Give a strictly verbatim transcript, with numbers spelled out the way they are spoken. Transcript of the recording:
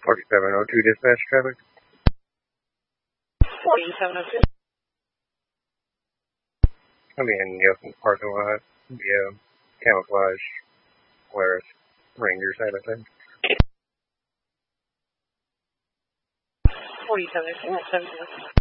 forty-seven oh two dispatch traffic. forty-seven oh two. I'll be in Yelson's parking lot via camouflage, Polaris Ranger side of things. forty-seven oh two.